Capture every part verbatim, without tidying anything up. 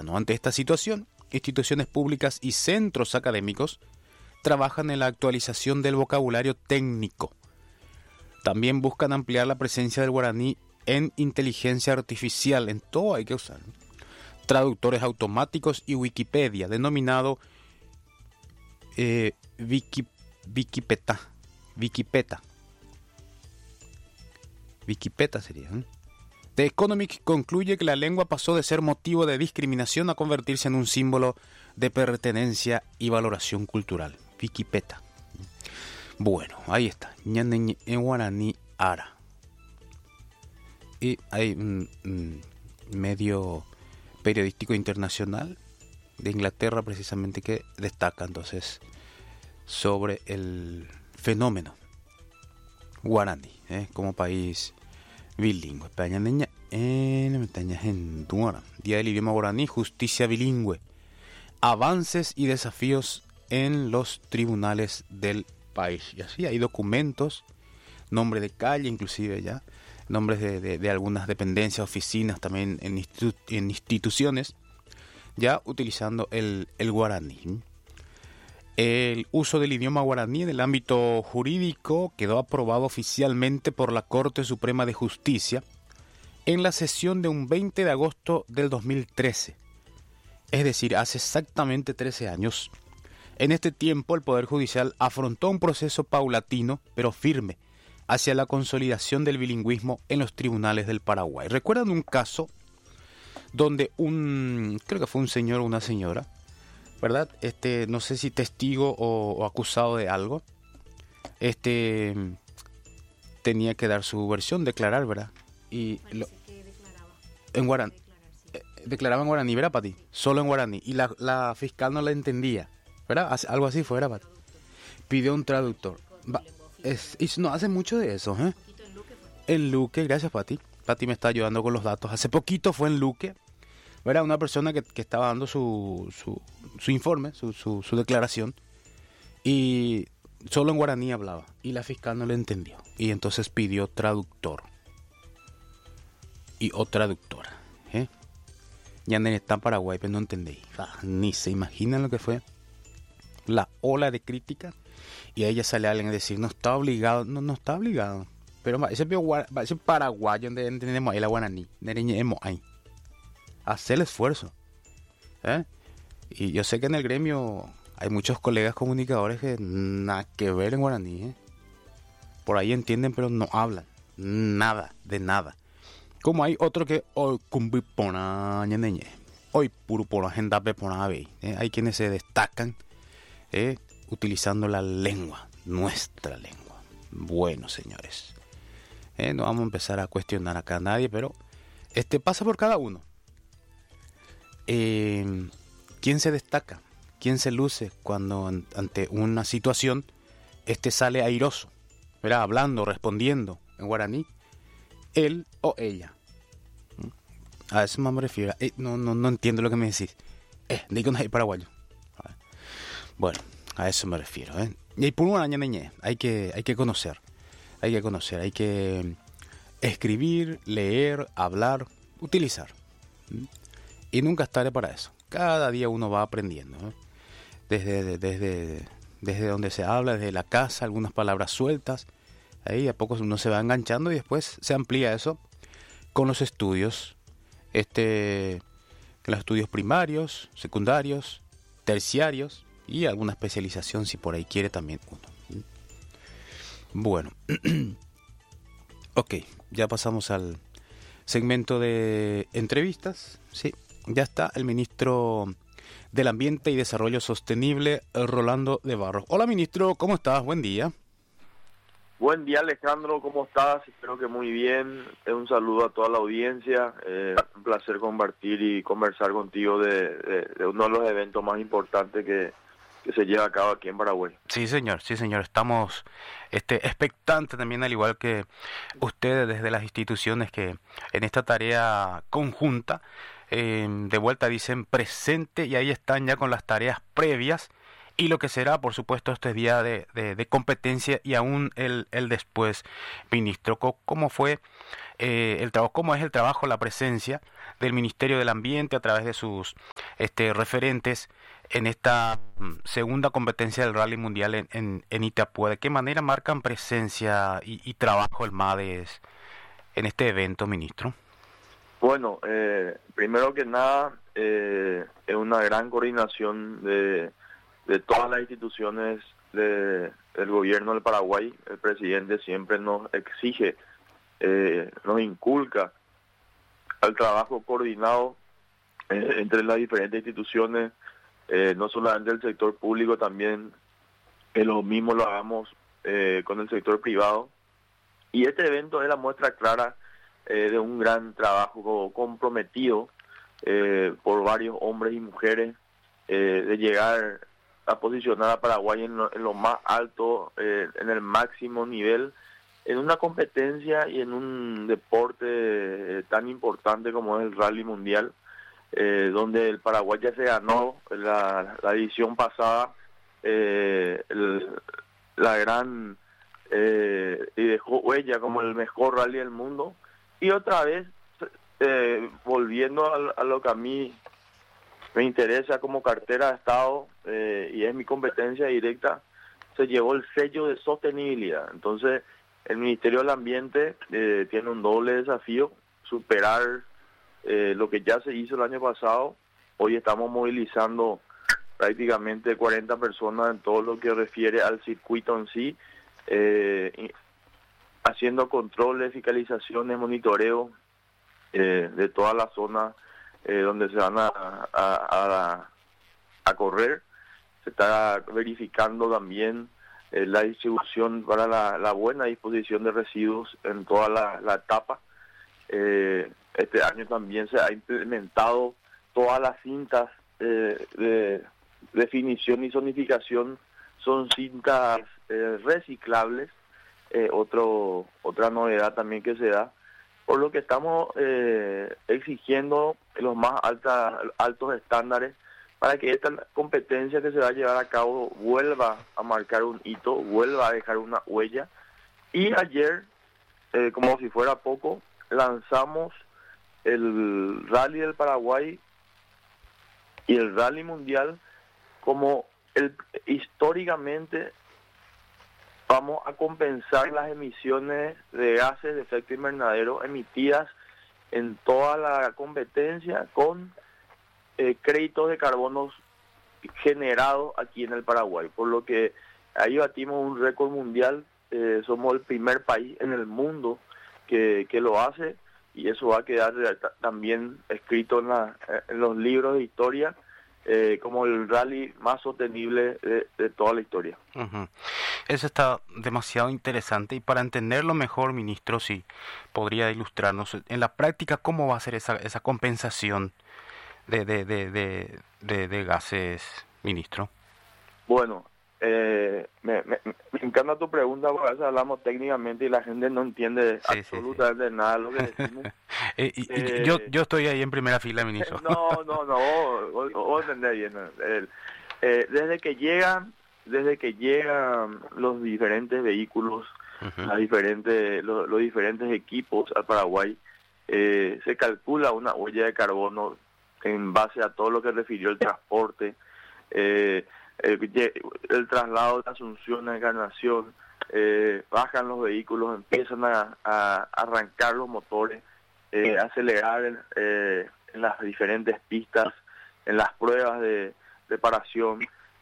castellano. Ante esta situación, instituciones públicas y centros académicos trabajan en la actualización del vocabulario técnico. También buscan ampliar la presencia del guaraní en inteligencia artificial. En todo hay que usar traductores automáticos y Wikipedia, denominado eh, Wiki, Wikipeta. Wikipeta. Wikipeta sería. ¿eh? The Economic concluye que la lengua pasó de ser motivo de discriminación a convertirse en un símbolo de pertenencia y valoración cultural. Wikipeta. Bueno, ahí está. Ñaneñe en guaraní ara. Y hay un, un medio periodístico internacional de Inglaterra precisamente que destaca entonces sobre el fenómeno guaraní ¿eh? como país bilingüe. Día del idioma guaraní, justicia bilingüe, avances y desafíos en los tribunales del país. Y así hay documentos, nombre de calle inclusive ya, nombres de, de, de algunas dependencias, oficinas, también en, institu en instituciones, ya utilizando el, el guaraní. El uso del idioma guaraní en el ámbito jurídico quedó aprobado oficialmente por la Corte Suprema de Justicia en la sesión de un veinte de agosto del dos mil trece. Es decir, hace exactamente trece años. En este tiempo, el Poder Judicial afrontó un proceso paulatino, pero firme, hacia la consolidación del bilingüismo en los tribunales del Paraguay. ¿Recuerdan un caso donde un, creo que fue un señor o una señora, ¿verdad? Este, no sé si testigo o, o acusado de algo, este, tenía que dar su versión, declarar, ¿verdad? Y lo, que declaraba. en guaraní, Declarar, sí. eh, declaraba en guaraní, ¿verdad, Pati? Solo en guaraní. Y la, la fiscal no la entendía, ¿verdad? Algo así fue, ¿verdad, Pati? Pidió un traductor. Va, es, y no hace mucho de eso, ¿eh? En Luque fue. En Luque, gracias, Pati. Pati me está ayudando con los datos. Hace poquito fue en Luque, ¿verdad? Una persona que, que estaba dando su, su, su informe, su, su, su declaración, y solo en guaraní hablaba. Y la fiscal no le entendió. Y entonces pidió traductor. Y o traductora. ¿eh? Ya está en Paraguay, pero no entendí. Ah, ni se imaginan lo que fue la ola de crítica. Y a ella sale alguien a decir, no está obligado. No, no está obligado. Pero ese, ese paraguayo donde entendemos ahí la guaraní. Nereñemos ahí. Hacer el esfuerzo. ¿eh? Y yo sé que en el gremio hay muchos colegas comunicadores que nada que ver en guaraní. ¿eh? Por ahí entienden, pero no hablan. Nada, de nada. Como hay otro que hoy cumbipona ñeñe. Hoy puro por agenda pepona ve. Hay quienes se destacan ¿eh? utilizando la lengua, nuestra lengua. Bueno, señores. ¿eh? No vamos a empezar a cuestionar acá a nadie, pero este pasa por cada uno. Eh, ¿Quién se destaca? ¿Quién se luce cuando ante una situación este sale airoso? ¿verdad? Hablando, respondiendo en guaraní? Él o ella. A eso me refiero. Eh, no, no, no entiendo lo que me decís. Eh, digo no hay paraguayo. Bueno, a eso me refiero. ¿eh? Y por una año hay que, hay que conocer. Hay que conocer, hay que escribir, leer, hablar, utilizar. Y nunca es tarde para eso. Cada día uno va aprendiendo. ¿eh? Desde, desde, desde donde se habla, desde la casa, algunas palabras sueltas. Ahí a poco uno se va enganchando y después se amplía eso con los estudios. Este, los estudios primarios, secundarios, terciarios y alguna especialización si por ahí quiere también uno. Bueno, ok, ya pasamos al segmento de entrevistas. Sí, ya está el ministro del Ambiente y Desarrollo Sostenible, Rolando de Barros. Hola, ministro, ¿cómo estás? Buen día. Buen día, Alejandro, ¿cómo estás? Espero que muy bien. Un saludo a toda la audiencia. Eh, un placer compartir y conversar contigo de, de, de uno de los eventos más importantes que, que se lleva a cabo aquí en Paraguay. Sí, señor, sí, señor. Estamos este, expectantes también, al igual que ustedes desde las instituciones que en esta tarea conjunta, eh, de vuelta dicen presente y ahí están ya con las tareas previas. Y lo que será, por supuesto, este día de, de, de competencia y aún el, el después, ministro. ¿Cómo fue eh, el trabajo, cómo es el trabajo, la presencia del Ministerio del Ambiente a través de sus este, referentes en esta mm, segunda competencia del Rally Mundial en, en, en Itapúa. ¿De qué manera marcan presencia y, y trabajo el MADES en este evento, ministro? Bueno, eh, primero que nada, eh, es una gran coordinación de, de todas las instituciones de, del gobierno del Paraguay. El presidente siempre nos exige, eh, nos inculca al trabajo coordinado eh, entre las diferentes instituciones, eh, no solamente del sector público, también que lo mismo lo hagamos eh, con el sector privado. Y este evento es la muestra clara eh, de un gran trabajo comprometido eh, por varios hombres y mujeres, eh, de llegar a posicionar a Paraguay en lo, en lo más alto, eh, en el máximo nivel, en una competencia y en un deporte eh, tan importante como es el Rally Mundial, eh, donde el Paraguay ya se ganó la, la edición pasada, eh, el, la gran... Eh, y dejó huella como el mejor rally del mundo, y otra vez eh, volviendo a, a lo que a mí me interesa como cartera de Estado, eh, y es mi competencia directa, se llevó el sello de sostenibilidad. Entonces el Ministerio del Ambiente eh, tiene un doble desafío: superar eh, lo que ya se hizo el año pasado. Hoy estamos movilizando prácticamente cuarenta personas en todo lo que refiere al circuito en sí, Eh, haciendo controles, fiscalizaciones, monitoreo eh, de toda la zona eh, donde se van a, a, a, a correr. Se está verificando también eh, la distribución para la, la buena disposición de residuos en toda la, la etapa. Eh, este año también se ha implementado todas las cintas eh, de definición y zonificación, son cintas eh, reciclables, eh, otro otra novedad también que se da, por lo que estamos eh, exigiendo los más alta, altos estándares para que esta competencia que se va a llevar a cabo vuelva a marcar un hito, vuelva a dejar una huella. Y ayer, eh, como si fuera poco, lanzamos el Rally del Paraguay y el Rally Mundial como el, históricamente vamos a compensar las emisiones de gases de efecto invernadero emitidas en toda la competencia con eh, créditos de carbono generados aquí en el Paraguay, por lo que ahí batimos un récord mundial. Eh, somos el primer país en el mundo que, que lo hace, y eso va a quedar también escrito en, la, en los libros de historia Eh, como el rally más sostenible de, de toda la historia. Uh-huh. Eso está demasiado interesante, y para entenderlo mejor, ministro, si podría ilustrarnos en la práctica cómo va a ser esa, esa compensación de, de, de, de, de, de gases, ministro. Bueno, eh, me, me, me encanta tu pregunta, porque a veces hablamos técnicamente y la gente no entiende sí, absolutamente sí, sí. nada de lo que decimos. eh, y, eh, y yo, yo estoy ahí en primera fila, ministro. No, no, no, vos, vos entendés bien. El, eh, desde que llegan, desde que llegan los diferentes vehículos, uh-huh. las diferentes, los, los diferentes equipos al Paraguay, eh, se calcula una huella de carbono en base a todo lo que refirió el transporte, eh, el, el traslado de Asunción a Encarnación, eh, bajan los vehículos, empiezan a, a arrancar los motores, eh, acelerar eh, en las diferentes pistas, en las pruebas de preparación,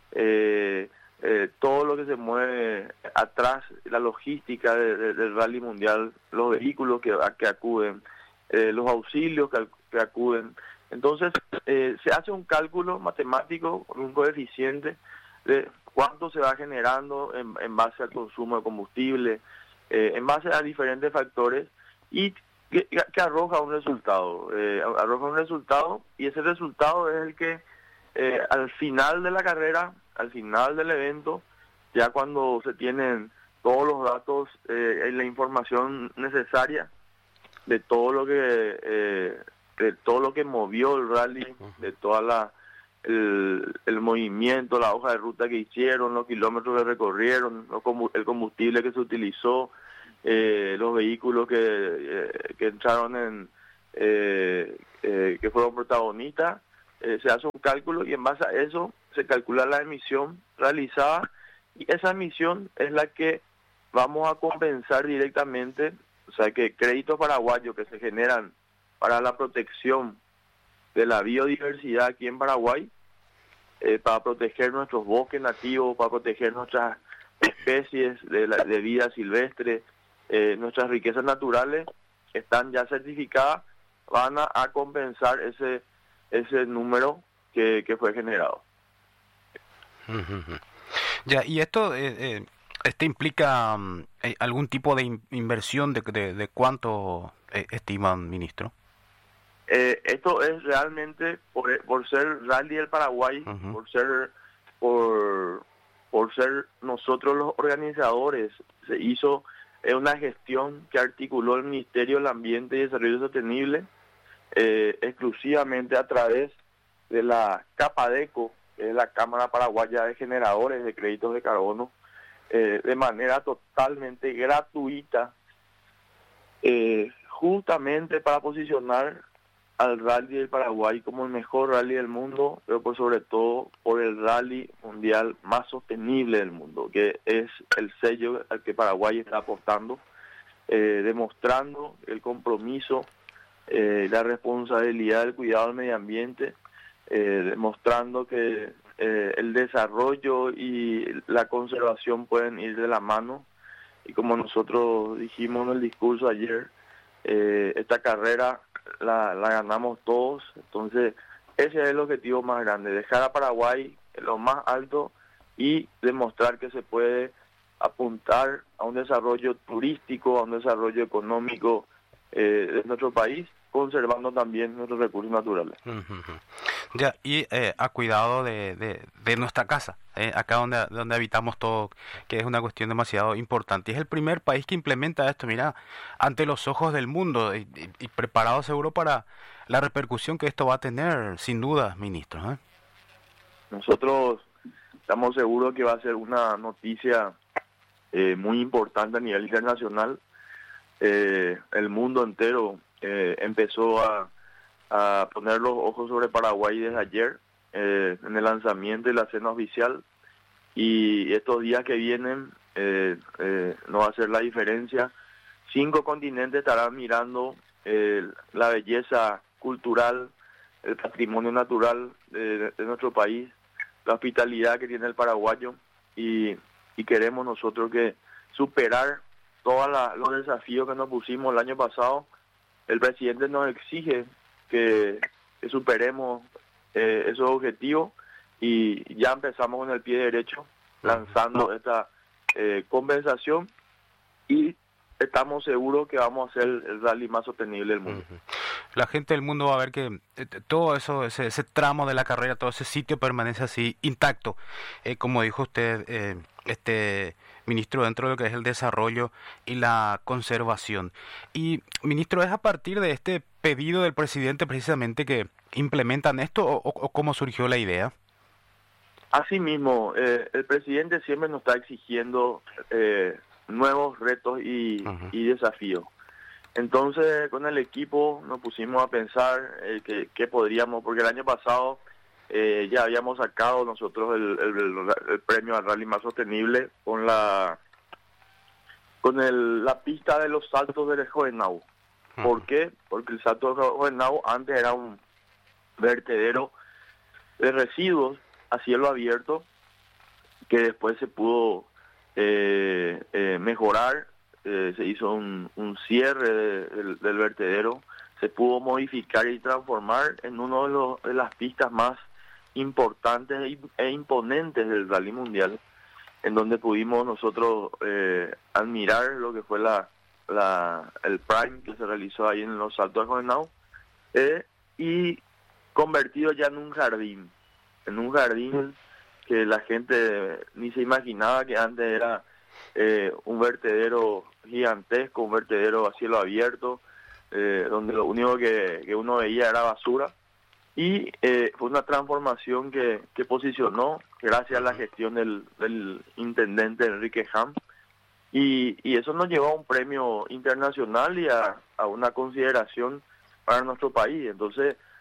eh, eh, todo lo que se mueve atrás, la logística de, de, del Rally Mundial, los vehículos que, que acuden, eh, los auxilios que, que acuden. Entonces, eh, se hace un cálculo matemático con un coeficiente de cuánto se va generando en, en base al consumo de combustible, eh, en base a diferentes factores, y que, que arroja un resultado. Eh, arroja un resultado, y ese resultado es el que eh, al final de la carrera, al final del evento, ya cuando se tienen todos los datos eh, y la información necesaria de todo lo que... Eh, de todo lo que movió el rally, de toda la el, el movimiento, la hoja de ruta que hicieron, los kilómetros que recorrieron, los combu- el combustible que se utilizó, eh, los vehículos que, eh, que entraron en, eh, eh, que fueron protagonistas. eh, se hace un cálculo y en base a eso se calcula la emisión realizada y esa emisión es la que vamos a compensar directamente, o sea que créditos paraguayos que se generan para la protección de la biodiversidad aquí en Paraguay, eh, para proteger nuestros bosques nativos, para proteger nuestras especies de, la, de vida silvestre, eh, nuestras riquezas naturales, están ya certificadas, van a, a compensar ese ese número que, que fue generado. Ya, y esto eh, eh, este implica um, eh, algún tipo de in- inversión de, de, de cuánto eh, estiman, ministro. Eh, esto es realmente por, por ser Rally del Paraguay, uh-huh. por ser por por ser nosotros los organizadores, se hizo eh, una gestión que articuló el Ministerio del Ambiente y Desarrollo Sostenible eh, exclusivamente a través de la CAPADECO, que es la Cámara Paraguaya de Generadores de Créditos de Carbono, eh, de manera totalmente gratuita, eh, justamente para posicionar al Rally del Paraguay como el mejor rally del mundo, pero por sobre todo por el rally mundial más sostenible del mundo, que es el sello al que Paraguay está apostando, eh, demostrando el compromiso, eh, la responsabilidad del cuidado del medio ambiente, eh, demostrando que eh, el desarrollo y la conservación pueden ir de la mano, y como nosotros dijimos en el discurso ayer, eh, esta carrera La, la ganamos todos. Entonces ese es el objetivo más grande, dejar a Paraguay en lo más alto y demostrar que se puede apuntar a un desarrollo turístico, a un desarrollo económico eh, de nuestro país, conservando también nuestros recursos naturales. Uh-huh. Ya, y eh, a cuidado de, de, de nuestra casa, eh, acá donde, donde habitamos todos, que es una cuestión demasiado importante. Y es el primer país que implementa esto, mira, ante los ojos del mundo, y, y, y preparado seguro para la repercusión que esto va a tener, sin duda, ministro. ¿eh? Nosotros estamos seguros que va a ser una noticia eh, muy importante a nivel internacional. Eh, el mundo entero eh, empezó a a poner los ojos sobre Paraguay desde ayer, eh, en el lanzamiento de la cena oficial, y estos días que vienen eh, eh, no va a ser la diferencia. Cinco continentes estarán mirando eh, la belleza cultural, el patrimonio natural de, de nuestro país, la hospitalidad que tiene el paraguayo, y, y queremos nosotros que superar todos los desafíos que nos pusimos el año pasado. El presidente nos exige Que, que superemos eh, esos objetivos y ya empezamos con el pie derecho lanzando esta eh, compensación y estamos seguros que vamos a ser el rally más sostenible del mundo. La gente del mundo va a ver que eh, todo eso, ese, ese tramo de la carrera, todo ese sitio permanece así intacto, eh, como dijo usted, eh, este ministro, dentro de lo que es el desarrollo y la conservación. Y ministro, ¿es a partir de este pedido del presidente precisamente que implementan esto o, o cómo surgió la idea? Asimismo, eh, el presidente siempre nos está exigiendo eh, nuevos retos y, uh-huh. y desafíos. Entonces, con el equipo nos pusimos a pensar eh, que, que podríamos, porque el año pasado eh, ya habíamos sacado nosotros el, el, el premio al rally más sostenible con la con el, la pista de los saltos del Jovenau. Uh-huh. ¿Por qué? Porque el salto del Jovenau antes era un vertedero de residuos a cielo abierto, que después se pudo eh, eh, mejorar, eh, se hizo un, un cierre de, de, del vertedero, se pudo modificar y transformar en uno de, los, de las pistas más importantes e imponentes del rally mundial, en donde pudimos nosotros eh, admirar lo que fue la, la el Prime que se realizó ahí en los Saltos de Jovenau, eh, y convertido ya en un jardín, en un jardín que la gente ni se imaginaba, que antes era eh, un vertedero gigantesco, un vertedero a cielo abierto, eh, donde lo único que, que uno veía era basura, y eh, fue una transformación que, que posicionó gracias a la gestión del, del intendente Enrique Ham, y, y eso nos llevó a un premio internacional y a, a una consideración para nuestro país. Entonces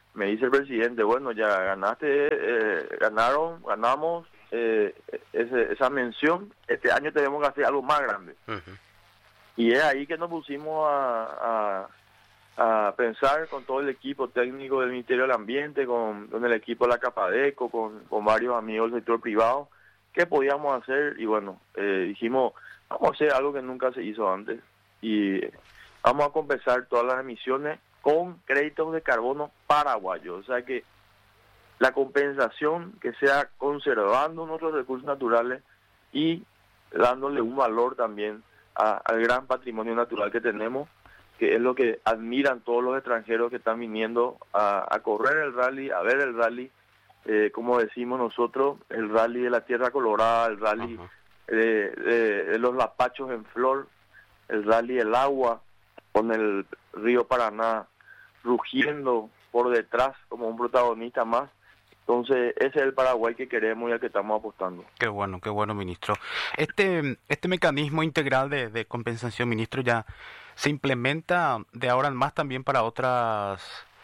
me dice el presidente, bueno, ya ganaste, eh, ganaron, ganamos eh, ese, esa mención, este año tenemos que hacer algo más grande. Uh-huh. Y es ahí que nos pusimos a, a, a pensar con todo el equipo técnico del Ministerio del Ambiente, con, con el equipo de la Capadeco, con, con varios amigos del sector privado, qué podíamos hacer. Y bueno, eh, dijimos, vamos a hacer algo que nunca se hizo antes y vamos a compensar todas las emisiones con créditos de carbono paraguayos. O sea que la compensación que sea conservando nuestros recursos naturales y dándole un valor también a, al gran patrimonio natural que tenemos, que es lo que admiran todos los extranjeros que están viniendo a, a correr el rally, a ver el rally, eh, como decimos nosotros, el rally de la Tierra Colorada, el rally uh-huh. de, de, de los lapachos en flor, el rally del agua, con el río Paraná rugiendo por detrás como un protagonista más. Entonces, ese es el Paraguay que queremos y al que estamos apostando. Qué bueno, qué bueno, ministro. Este este mecanismo integral de, de compensación, ministro, ya se implementa de ahora en más también para otras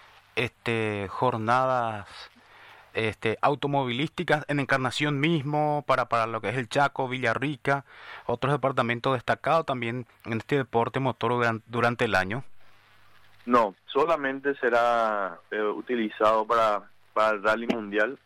este jornadas este automovilísticas en Encarnación mismo, para para lo que es el Chaco, Villarrica, otros departamentos destacados también en este deporte motor durante, durante el año. No, solamente será eh, utilizado para para el rally mundial.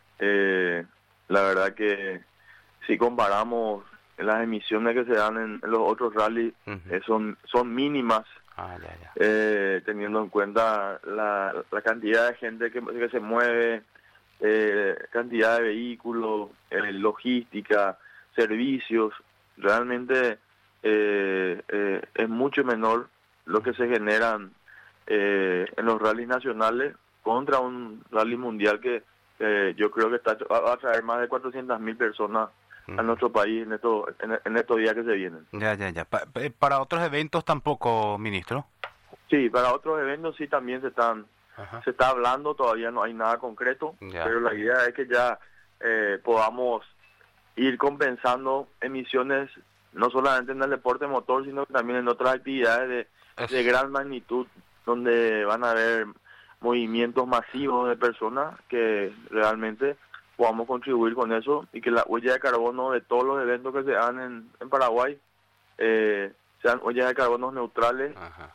Eh, la verdad que si comparamos las emisiones que se dan en, en los otros rallies, uh-huh. eh, son son mínimas, ah, ya, ya. Eh, teniendo en cuenta la, la cantidad de gente que, que se mueve, eh, cantidad de vehículos, eh, logística, servicios. Realmente eh, eh, es mucho menor lo que se generan eh, en los rallies nacionales contra un rally mundial que eh, yo creo que está va a traer más de cuatrocientas mil personas uh-huh. a nuestro país en estos en, en estos días que se vienen. Ya, ya, ya. Pa, para otros eventos tampoco, ministro. Sí, para otros eventos sí también se están uh-huh. se está hablando, todavía no hay nada concreto, ya. Pero la idea es que ya eh, podamos ir compensando emisiones no solamente en el deporte motor, sino también en otras actividades de, es... de gran magnitud, donde van a haber movimientos masivos de personas que realmente podamos contribuir con eso y que la huella de carbono de todos los eventos que se dan en, en Paraguay eh, sean huellas de carbono neutrales. Ajá.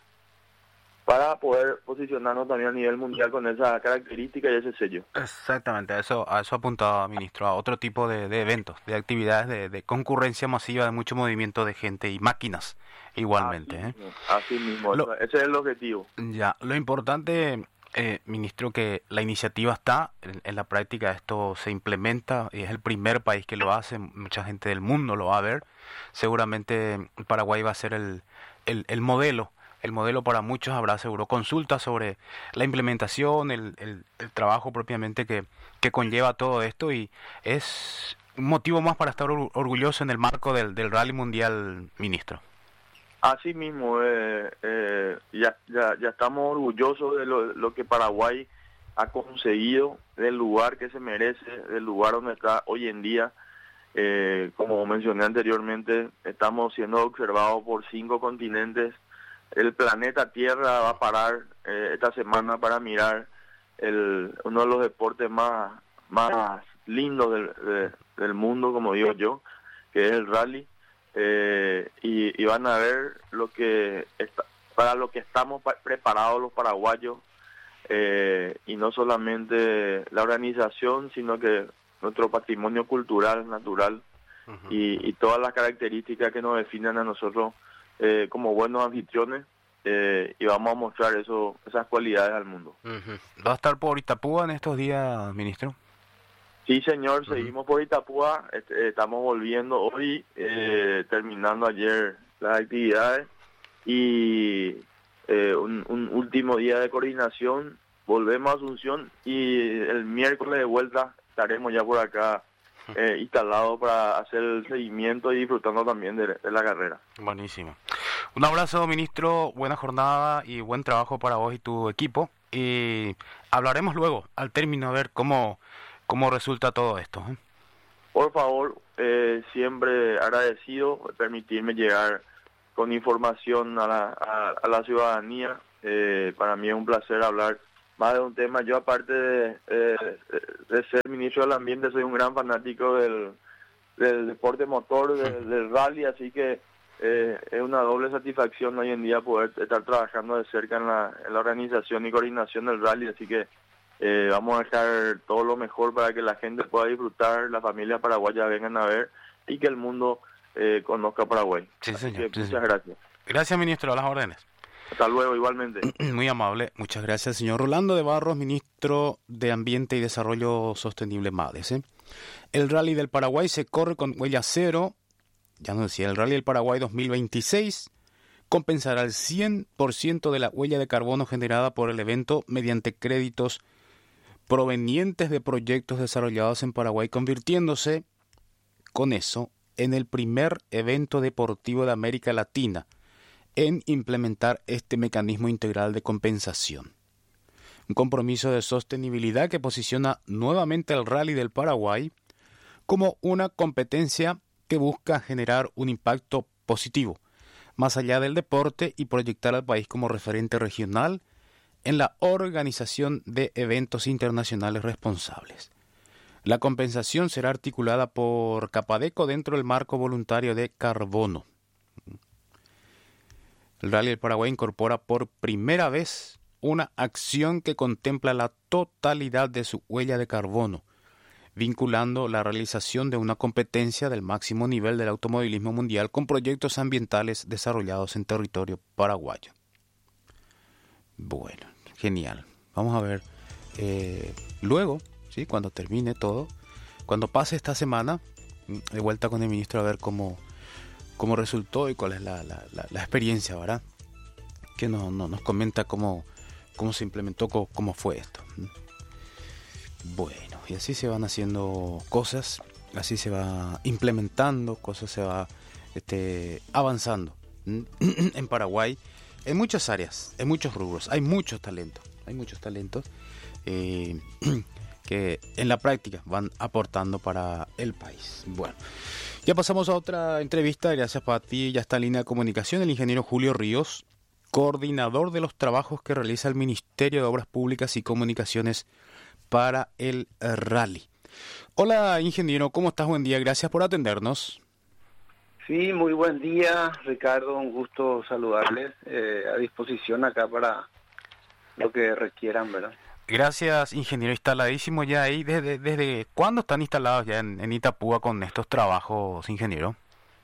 Para poder posicionarnos también a nivel mundial con esa característica y ese sello. Exactamente, a eso, a eso apuntaba, ministro, a otro tipo de, de eventos, de actividades de, de concurrencia masiva, de mucho movimiento de gente y máquinas igualmente. Así ¿eh? mismo, así mismo. Lo, ese es el objetivo. Ya, lo importante, eh, ministro, que la iniciativa está, en, en la práctica esto se implementa, y es el primer país que lo hace, mucha gente del mundo lo va a ver, seguramente Paraguay va a ser el, el, el modelo. El modelo para muchos, habrá seguro consultas sobre la implementación, el, el, el trabajo propiamente que, que conlleva todo esto, y es un motivo más para estar orgulloso en el marco del, del Rally Mundial, ministro. Así mismo, eh, eh, ya, ya, ya estamos orgullosos de lo, lo que Paraguay ha conseguido, del lugar que se merece, del lugar donde está hoy en día. Eh, como mencioné anteriormente, estamos siendo observados por cinco continentes. El planeta Tierra va a parar eh, esta semana para mirar el uno de los deportes más más lindos del, de, del mundo, como digo yo, que es el rally, eh, y, y van a ver lo que está, para lo que estamos pa- preparados los paraguayos, eh, y no solamente la organización, sino que nuestro patrimonio cultural, natural, uh-huh. y, y todas las características que nos definen a nosotros Eh, como buenos anfitriones, eh, y vamos a mostrar eso, esas cualidades al mundo. Uh-huh. ¿Va a estar por Itapúa en estos días, ministro? Sí, señor, uh-huh. Seguimos por Itapúa, este, estamos volviendo hoy, eh, terminando ayer las actividades, y eh, un, un último día de coordinación, volvemos a Asunción, y el miércoles de vuelta estaremos ya por acá, Eh, instalado para hacer el seguimiento y disfrutando también de, de la carrera. Buenísimo. Un abrazo, ministro, buena jornada y buen trabajo para vos y tu equipo, y hablaremos luego al término a ver cómo cómo resulta todo esto, ¿eh? Por favor, eh, siempre agradecido de permitirme llegar con información a la, a, a la ciudadanía. Eh, para mí es un placer hablar más de un tema. Yo, aparte de, eh, de ser ministro del Ambiente, soy un gran fanático del, del deporte motor, del, del rally, así que eh, es una doble satisfacción hoy en día poder estar trabajando de cerca en la, en la organización y coordinación del rally, así que eh, vamos a dejar todo lo mejor para que la gente pueda disfrutar, las familias paraguayas vengan a ver y que el mundo eh, conozca Paraguay. Sí, Así señor. que Sí, muchas señor. gracias. Gracias, ministro, a las órdenes. Hasta luego, igualmente. Muy amable, muchas gracias, señor Rolando de Barros, ministro de Ambiente y Desarrollo Sostenible MADES. ¿eh? El Rally del Paraguay se corre con huella cero, ya no decía, el Rally del Paraguay dos mil veintiséis compensará el cien por ciento de la huella de carbono generada por el evento mediante créditos provenientes de proyectos desarrollados en Paraguay, convirtiéndose con eso en el primer evento deportivo de América Latina en implementar este mecanismo integral de compensación. Un compromiso de sostenibilidad que posiciona nuevamente el Rally del Paraguay como una competencia que busca generar un impacto positivo, más allá del deporte, y proyectar al país como referente regional en la organización de eventos internacionales responsables. La compensación será articulada por Capadeco dentro del marco voluntario de carbono. El Rally del Paraguay incorpora por primera vez una acción que contempla la totalidad de su huella de carbono, vinculando la realización de una competencia del máximo nivel del automovilismo mundial con proyectos ambientales desarrollados en territorio paraguayo. Bueno, genial. Vamos a ver. Eh, luego, ¿sí? Cuando termine todo, cuando pase esta semana, de vuelta con el ministro a ver cómo... cómo resultó y cuál es la, la, la, la experiencia, ¿verdad? Que no, no, nos comenta cómo, cómo se implementó, cómo, cómo fue esto. Bueno, y así se van haciendo cosas, así se va implementando cosas, se va este, avanzando en Paraguay, en muchas áreas, en muchos rubros. Hay muchos talentos, hay muchos talentos eh, que en la práctica van aportando para el país. Bueno, ya pasamos a otra entrevista. Gracias para ti. Ya está en línea de comunicación el ingeniero Julio Ríos, coordinador de los trabajos que realiza el Ministerio de Obras Públicas y Comunicaciones para el Rally. Hola, ingeniero, ¿cómo estás? Buen día, gracias por atendernos. Sí, muy buen día, Ricardo, un gusto saludarles, eh, a disposición acá para lo que requieran, ¿verdad? Gracias, ingeniero, instaladísimo ya ahí. ¿Desde, desde cuándo están instalados ya en, en Itapúa con estos trabajos, ingeniero?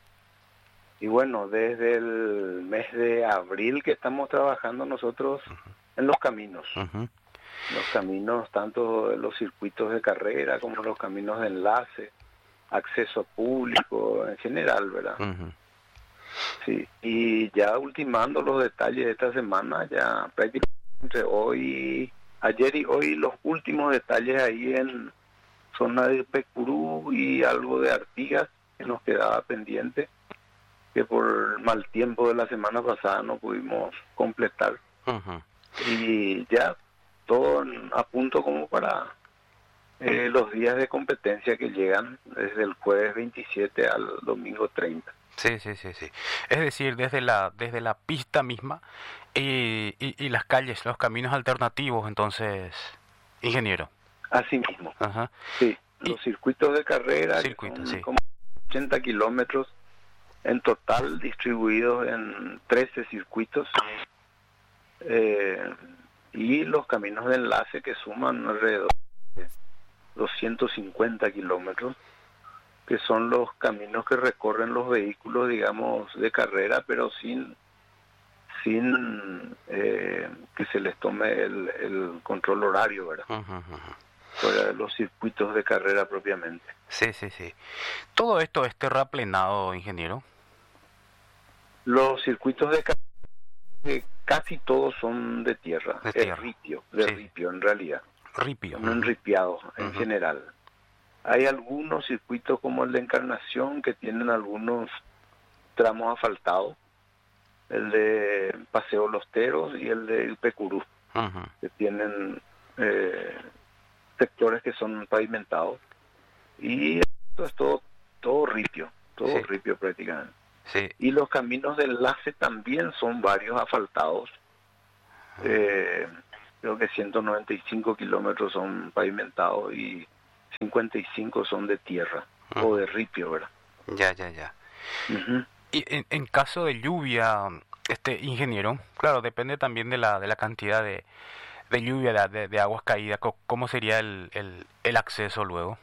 Y bueno, desde el mes de abril que estamos trabajando nosotros uh-huh. en los caminos. Uh-huh. Los caminos, tanto los circuitos de carrera como los caminos de enlace, acceso público en general, ¿verdad? Uh-huh. Sí, y ya ultimando los detalles de esta semana, ya prácticamente entre hoy, ayer y hoy, los últimos detalles ahí en zona de Pecurú y algo de Artigas que nos quedaba pendiente, que por mal tiempo de la semana pasada no pudimos completar. Uh-huh. Y ya todo a punto como para eh, los días de competencia que llegan desde el jueves veintisiete al domingo treinta. Sí, sí, sí, sí. Es decir, desde la desde la pista misma y, y, y las calles, los caminos alternativos, entonces, ingeniero. Así mismo. Ajá. Sí, los y, circuitos de carrera, circuito, que son sí. como ochenta kilómetros en total, distribuidos en trece circuitos. Eh, y los caminos de enlace que suman alrededor de doscientos cincuenta kilómetros, que son los caminos que recorren los vehículos, digamos, de carrera, pero sin sin eh, que se les tome el, el control horario, ¿verdad? Uh-huh, uh-huh. Fuera de los circuitos de carrera propiamente. Sí, sí, sí. ¿Todo esto es terraplenado, ingeniero? Los circuitos de carrera eh, casi todos son de tierra, de tierra. Es ripio, de sí. ripio en realidad. Ripio. No enripiados en uh-huh. general. Hay algunos circuitos como el de Encarnación que tienen algunos tramos asfaltados, el de Paseo Los Teros y el de Pecurú, uh-huh. que tienen eh, sectores que son pavimentados. Y esto es todo, todo ripio, todo sí. ripio prácticamente. Sí. Y los caminos de enlace también son varios asfaltados, eh, creo que ciento noventa y cinco kilómetros son pavimentados y cincuenta y cinco son de tierra uh-huh. o de ripio, ¿verdad? Ya, ya, ya. Uh-huh. Y en, en caso de lluvia, este ingeniero, claro, depende también de la de la cantidad de, de lluvia, de, de aguas caídas, ¿cómo sería el, el, el acceso luego?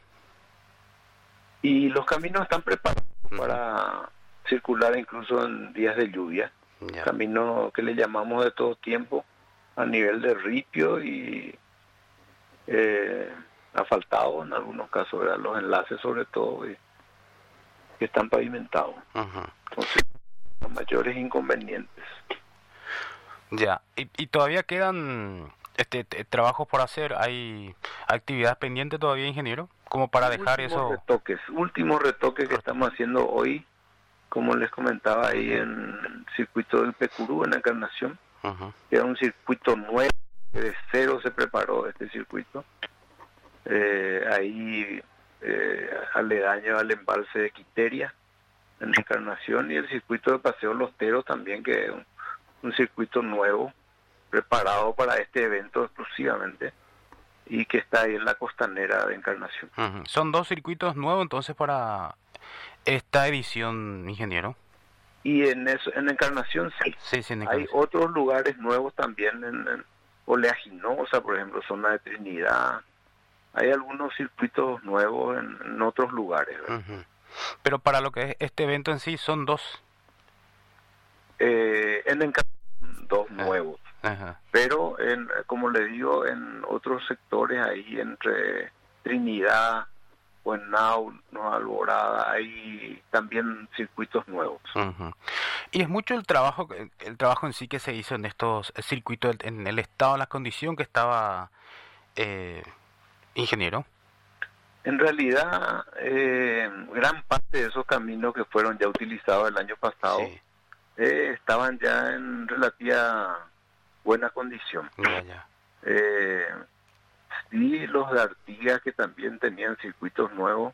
Y los caminos están preparados uh-huh. para circular incluso en días de lluvia. Yeah. Caminos que le llamamos de todo tiempo, a nivel de ripio y eh, asfaltado en algunos casos, ¿verdad? Los enlaces sobre todo, y, que están pavimentados. Uh-huh. Entonces, los mayores inconvenientes. Ya, y, y todavía quedan este t- trabajos por hacer, hay actividades pendientes todavía, ingeniero, como para dejar últimos eso. Retoques, últimos retoques que estamos haciendo hoy, como les comentaba ahí en el circuito del Pecurú, en la Encarnación, uh-huh. que era un circuito nuevo, que de cero se preparó este circuito, eh, ahí eh, aledaño al embalse de Quiteria, en la Encarnación, y el circuito de Paseo Los Teros también, que es un, un circuito nuevo, preparado para este evento exclusivamente, y que está ahí en la costanera de Encarnación. Uh-huh. Son dos circuitos nuevos entonces para esta edición, ingeniero. Y en eso, en Encarnación sí. Sí, sí, en Encarnación. Hay otros lugares nuevos también, en, en Oleaginosa, por ejemplo, zona de Trinidad. Hay algunos circuitos nuevos en, en otros lugares. Uh-huh. Pero para lo que es este evento en sí, son dos. Eh, en Encarnación, dos uh-huh. nuevos. Uh-huh. Pero, en, como le digo, en otros sectores ahí, entre Trinidad, Buenau, Nueva Alborada, hay también circuitos nuevos. Uh-huh. Y es mucho el trabajo el trabajo en sí que se hizo en estos circuitos, en el estado, en la condición que estaba, eh, ingeniero. En realidad, eh, gran parte de esos caminos que fueron ya utilizados el año pasado sí. eh, estaban ya en relativa buena condición. Ya, ya. Eh, y los de Artigas, que también tenían circuitos nuevos,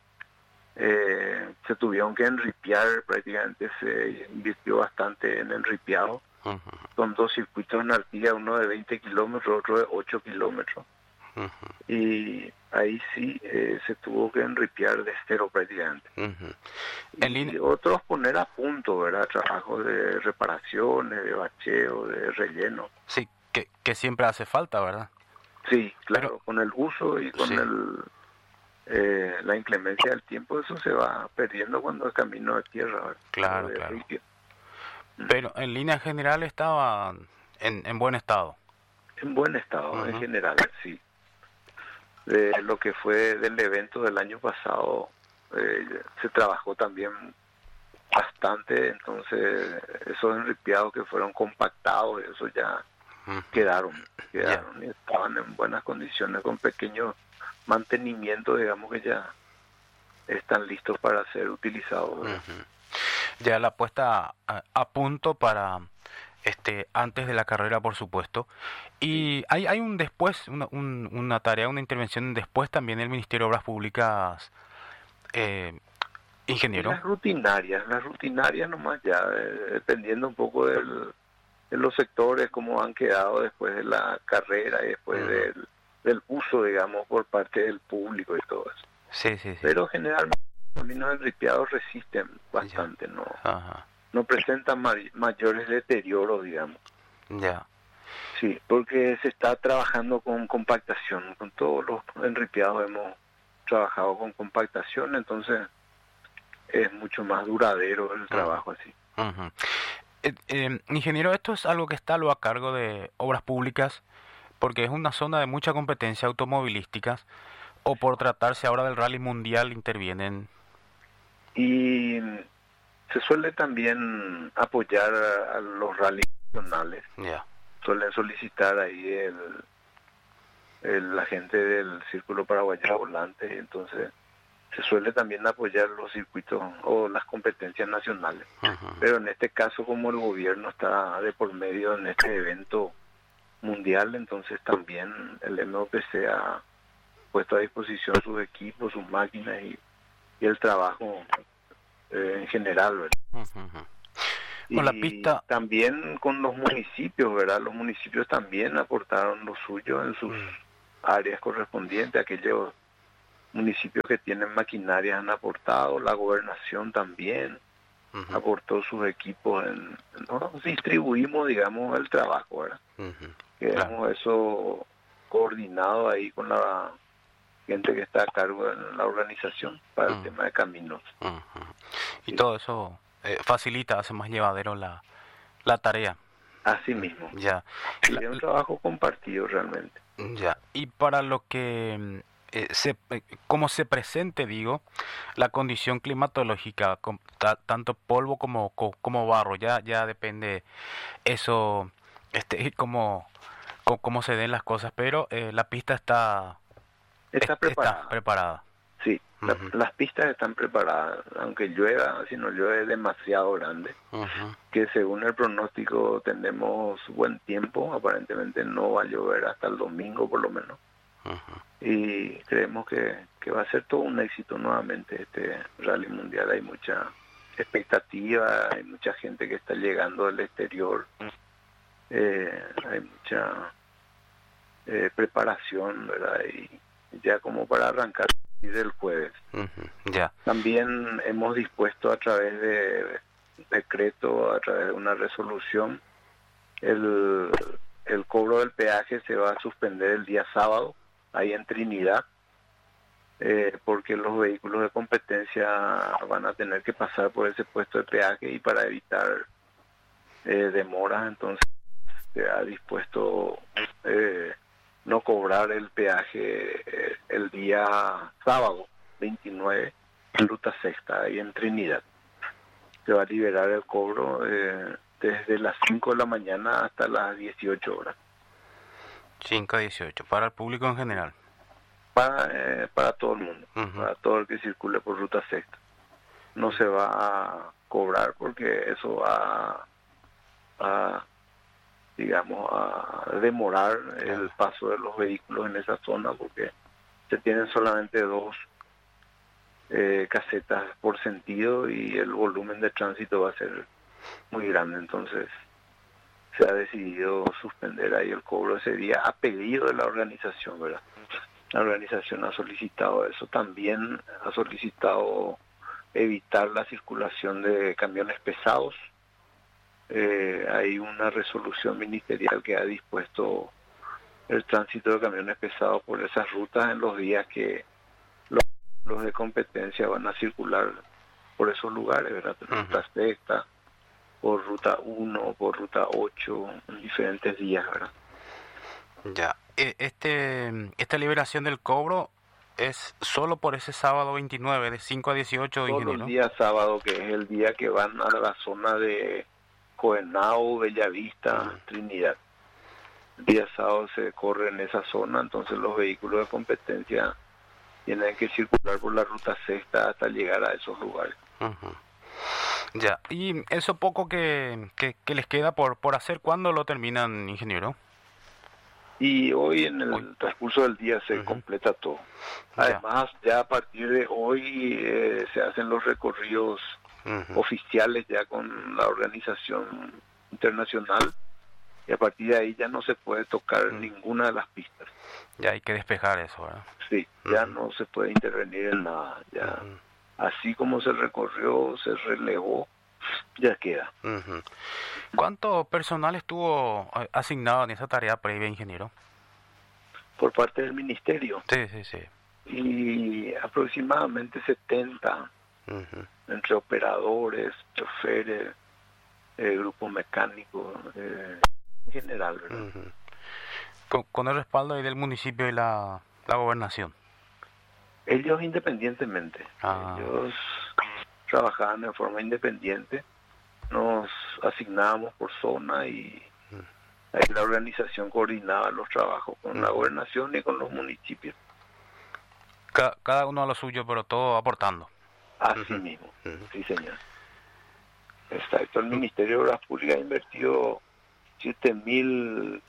eh, se tuvieron que enripiar, prácticamente se invirtió bastante en enripiado. Uh-huh. Son dos circuitos en Artigas, uno de veinte kilómetros, otro de ocho kilómetros. Uh-huh. Y ahí sí eh, se tuvo que enripiar de cero prácticamente. Uh-huh. Y línea... otros poner a punto, ¿verdad? Trabajos de reparaciones, de bacheo, de relleno. Sí, que, que siempre hace falta, ¿verdad? Sí, claro, Pero... con el uso y con sí. el eh, la inclemencia del tiempo, eso se va perdiendo cuando es camino de tierra, ¿verdad? Claro, de claro. Ripio. Pero en línea general estaba en, en buen estado. En buen estado, uh-huh. en general, sí. De lo que fue del evento del año pasado, eh, se trabajó también bastante, entonces esos enripiados que fueron compactados, eso ya uh-huh. quedaron, quedaron yeah. y estaban en buenas condiciones, con pequeños mantenimientos, digamos que ya están listos para ser utilizados. Uh-huh. Ya la puesta a, a punto para este antes de la carrera, por supuesto. Y hay hay un después, una, un, una tarea, una intervención después también del Ministerio de Obras Públicas, eh, ingeniero. Las rutinarias, las rutinarias nomás ya, eh, dependiendo un poco del, de los sectores, cómo han quedado después de la carrera y después uh-huh. del, del uso, digamos, por parte del público y todo eso. Sí, sí, sí. Pero generalmente los caminos enripiados resisten bastante, ya. ¿no? Ajá. No presentan may- mayores deterioros, digamos. Ya. Sí, porque se está trabajando con compactación. Con todos los enripiados hemos trabajado con compactación, entonces es mucho más duradero el trabajo uh-huh. así. Uh-huh. Eh, eh, ingeniero, esto es algo que está a cargo de Obras Públicas, porque es una zona de mucha competencia automovilísticas, o por tratarse ahora del Rally Mundial intervienen. Y se suele también apoyar a, a los rallies nacionales. Yeah. Suelen solicitar ahí el, el la gente del Círculo Paraguayo Volante, entonces se suele también apoyar los circuitos o las competencias nacionales. Uh-huh. Pero en este caso, como el gobierno está de por medio en este evento mundial, entonces también el M O P C ha puesto a disposición sus equipos, sus máquinas y, y el trabajo eh, en general, ¿verdad? Uh-huh. Con la pista. También con los municipios, ¿verdad? Los municipios también aportaron lo suyo en sus mm. áreas correspondientes. Aquellos municipios que tienen maquinaria han aportado, la gobernación también uh-huh. aportó sus equipos. En, en, nos distribuimos, digamos, el trabajo, ¿verdad? Uh-huh. Queremos claro. eso coordinado ahí con la gente que está a cargo de la organización para uh-huh. el tema de caminos. Uh-huh. Y sí. todo eso eh, facilita, hace más llevadero la, la tarea. Así mismo. Ya. Es un trabajo compartido realmente. Ya. Y para lo que eh, se, eh, como se presente, digo, la condición climatológica, con, ta, tanto polvo como co, como barro, ya ya depende eso, este, cómo cómo se den las cosas, pero eh, la pista está está preparada. Está preparada. Sí, uh-huh. la, las pistas están preparadas, aunque llueva, si no llueve demasiado grande, uh-huh. que según el pronóstico tenemos buen tiempo, aparentemente no va a llover hasta el domingo por lo menos, uh-huh. y creemos que, que va a ser todo un éxito nuevamente este Rally Mundial. Hay mucha expectativa, hay mucha gente que está llegando del exterior, eh, hay mucha eh, preparación, ¿verdad? Y ya como para arrancar del jueves. Uh-huh, yeah. También hemos dispuesto a través de decreto, a través de una resolución, el, el cobro del peaje se va a suspender el día sábado, ahí en Trinidad, eh, porque los vehículos de competencia van a tener que pasar por ese puesto de peaje y para evitar eh, demoras, entonces se ha dispuesto eh, no cobrar el peaje el día sábado veintinueve en Ruta Sexta y en Trinidad. Se va a liberar el cobro eh, desde las cinco de la mañana hasta las dieciocho horas. cinco a dieciocho, para el público en general. Para eh, para todo el mundo, uh-huh. para todo el que circule por Ruta Sexta. No se va a cobrar porque eso va a, a digamos, a demorar el paso de los vehículos en esa zona, porque se tienen solamente dos eh, casetas por sentido y el volumen de tránsito va a ser muy grande, entonces se ha decidido suspender ahí el cobro ese día a pedido de la organización, ¿verdad? La organización ha solicitado eso, también ha solicitado evitar la circulación de camiones pesados. Eh, hay una resolución ministerial que ha dispuesto el tránsito de camiones pesados por esas rutas en los días que los, los de competencia van a circular por esos lugares, ¿verdad? Por uh-huh. Ruta Sexta, por Ruta uno, por Ruta ocho, en diferentes días, ¿verdad? Ya. Este, esta liberación del cobro es solo por ese sábado veintinueve, de cinco a dieciocho, Solo ingeniero. el día sábado, que es el día que van a la zona de Coenao, Bellavista, uh-huh. Trinidad. El día sábado se corre en esa zona, entonces los vehículos de competencia tienen que circular por la Ruta Sexta hasta llegar a esos lugares. Uh-huh. Ya, y eso poco que, que, que les queda por, por hacer, ¿cuándo lo terminan, ingeniero? Y hoy en el hoy. transcurso del día se uh-huh. completa todo. Además, ya. ya a partir de hoy eh, se hacen los recorridos uh-huh. oficiales ya con la organización internacional, y a partir de ahí ya no se puede tocar uh-huh. ninguna de las pistas. Ya hay que despejar eso, ¿verdad? Sí, uh-huh. ya no se puede intervenir en nada. Ya uh-huh. así como se recorrió, se relevó, ya queda. Uh-huh. ¿Cuánto personal estuvo asignado en esa tarea previa, ingeniero? Por parte del ministerio. Sí, sí, sí. Y aproximadamente setenta, uh-huh. entre operadores, choferes, eh, grupo mecánico, eh, en general, ¿verdad? Uh-huh. Con, con el respaldo ahí del municipio y la, la gobernación. Ellos independientemente, ah. ellos trabajaban de forma independiente, nos asignábamos por zona y uh-huh. ahí la organización coordinaba los trabajos con uh-huh. la gobernación y con los municipios. Cada, cada uno a lo suyo, pero todo aportando. Así uh-huh. mismo, uh-huh. sí señor. Exacto, el Ministerio de Obras Públicas ha invertido siete mil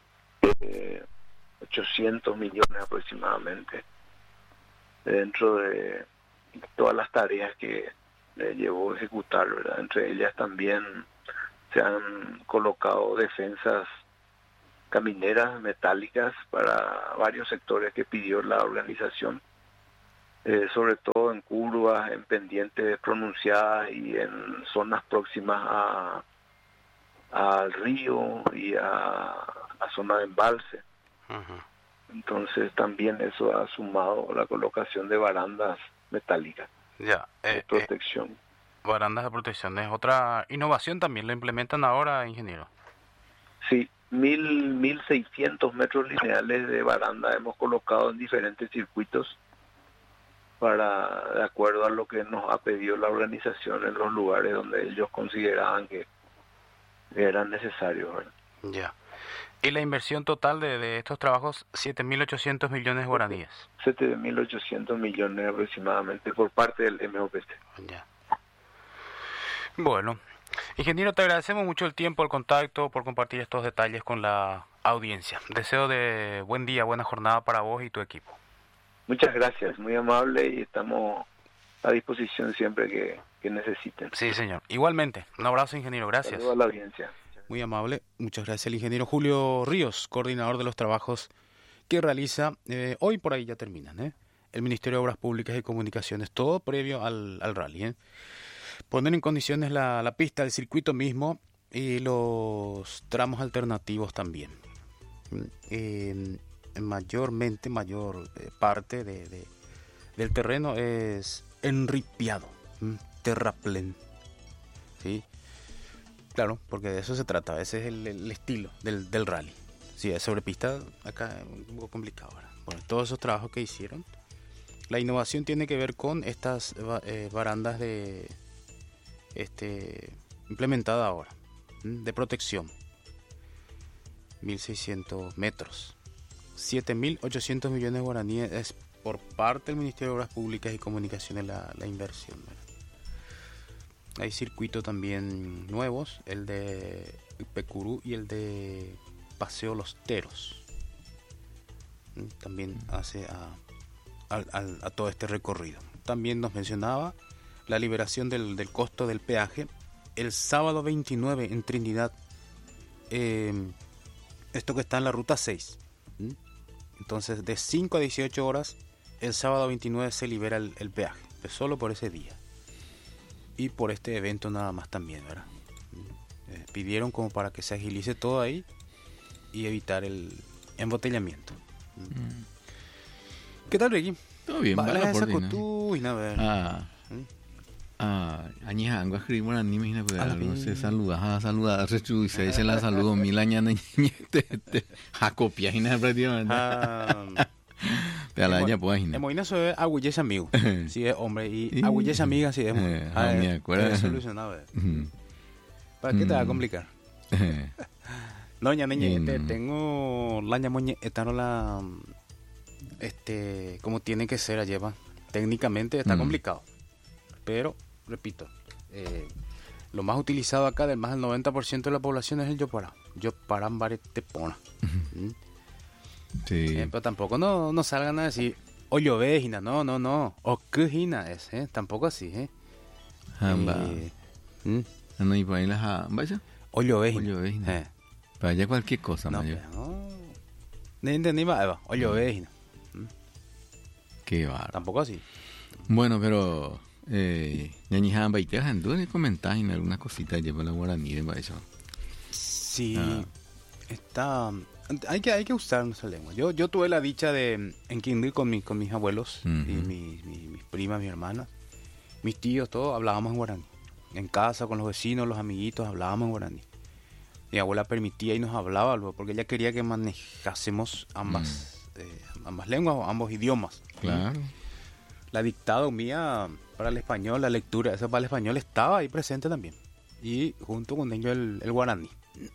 ochocientos millones aproximadamente dentro de todas las tareas que le llevó a ejecutar, ¿verdad? Entre ellas también se han colocado defensas camineras metálicas para varios sectores que pidió la organización, eh, sobre todo en curvas, en pendientes pronunciadas y en zonas próximas a al río y a, a zona de embalse. Uh-huh. Entonces también eso ha sumado la colocación de barandas metálicas ya, eh, de protección. Eh, barandas de protección es otra innovación también, ¿lo implementan ahora, ingeniero? Sí, mil, mil seiscientos metros lineales de baranda hemos colocado en diferentes circuitos para, de acuerdo a lo que nos ha pedido la organización en los lugares donde ellos consideraban que eran necesarios. Ya. Yeah. ¿Y la inversión total de, de estos trabajos? siete mil ochocientos millones de guaraníes. siete mil ochocientos millones aproximadamente por parte del M O P C. Ya. Yeah. Bueno, ingeniero, te agradecemos mucho el tiempo, el contacto, por compartir estos detalles con la audiencia. Deseo de buen día, buena jornada para vos y tu equipo. Muchas gracias, muy amable, y estamos a disposición siempre que, que necesiten. Sí, señor. Igualmente. Un abrazo, ingeniero. Gracias. Saludos a la audiencia. Muy amable. Muchas gracias al ingeniero Julio Ríos, coordinador de los trabajos que realiza, eh, hoy por ahí ya terminan, ¿eh? el Ministerio de Obras Públicas y Comunicaciones, todo previo al, al rally. ¿eh? Poner en condiciones la, la pista, el circuito mismo y los tramos alternativos también. Eh, mayormente, mayor eh, parte de, de, del terreno es enripiado, ¿m? terraplén, ¿sí? Claro, porque de eso se trata, ese es el, el estilo del, del rally. Si es sobre pista, acá es un poco complicado. ¿verdad? Bueno, todos esos trabajos que hicieron, la innovación tiene que ver con estas eh, barandas de este implementada ahora, ¿m? de protección, mil seiscientos metros, siete mil ochocientos millones de guaraníes es por parte del Ministerio de Obras Públicas y Comunicaciones la, la inversión. ¿verdad? Hay circuitos también nuevos, el de Pecurú y el de Paseo Los Teros. También hace a, a, a, a todo este recorrido. También nos mencionaba la liberación del, del costo del peaje el sábado veintinueve en Trinidad. Eh, esto que está en la ruta seis. Entonces, de cinco a dieciocho horas, el sábado veintinueve se libera el, el peaje, pues solo por ese día. Y por este evento nada más también, ¿verdad? Eh, pidieron como para que se agilice todo ahí y evitar el embotellamiento. Mm. ¿Qué tal, Ricky? Todo bien, vale. Vale, esa cotuina, ¿verdad? Ah. Ah, añija angua escribimos la niña, imagina, pues no sé, saludar, saludar, rechu, y se dice la saludo mil años, te jacopia, y nada, prácticamente. Te la ya pues, en Moina soy agüilles amigo, si es hombre, y agüilles amiga, si es mujer. Ah, me acuerdo. Solucionado, ¿para qué te va a complicar? No, ya niña, te tengo la ñamoña, esta no la, este, como tiene que ser, lleva, técnicamente está complicado, pero repito, eh, lo más utilizado acá, del más del noventa por ciento de la población es el Yopará. Yopará Mbare Tepona. ¿Mm? Sí. Eh, pero tampoco no, no salgan a decir, o llovejina, no, no, no, o quejina es, ¿eh? Tampoco así, ¿eh? Jamba. Eh, ¿Mm? No, y por ahí la vaya. O llovejina. O llovejina. Eh. Para allá cualquier cosa, no, mayor. No, ni entendí más, Eva, o llovejina. ¿Mm? Qué barro. Tampoco así. Bueno, pero... Eh, ñañijamba y te dejan dudas comentar en alguna cosita lleva la guaraní de eso. Sí, ah. está hay que hay que usar nuestra lengua. Yo yo tuve la dicha de en Quindío con mi, con mis abuelos uh-huh. y mis, mis, mis primas, mis hermanas, mis tíos, todos hablábamos en guaraní. En casa con los vecinos, los amiguitos hablábamos en guaraní. Mi abuela permitía y nos hablaba luego porque ella quería que manejásemos ambas uh-huh. eh, ambas lenguas o ambos idiomas. Claro. La dictado mía para el español, la lectura, eso para el español estaba ahí presente también. Y junto con ello el, el guaraní.